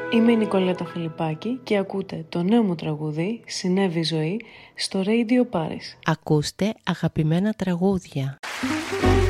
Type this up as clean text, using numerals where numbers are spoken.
Είμαι η Νικολέτα Φιλιππάκη και ακούτε το νέο μου τραγούδι «Συνέβη ζωή» στο Radio Paris. Ακούστε αγαπημένα τραγούδια.